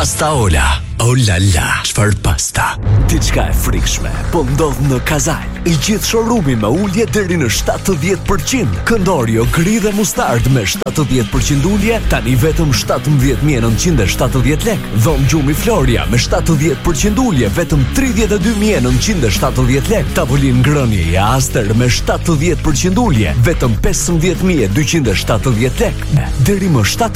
Pasta Ola. Oh la la, çfarë pasta? Diçka e frikshme, po ndodh në Kazal. I gjithë showroomi me ulje deri në 70%. Këndorio gri dhe mustard me 70% ulje, tani vetëm 17.970 lek. Dhomë gjumi Floria me 70% ulje, vetëm 32.970 lek. Tavolin ngrënie i Aster me 70% ulje, vetëm 15.270 lek. Deri më 7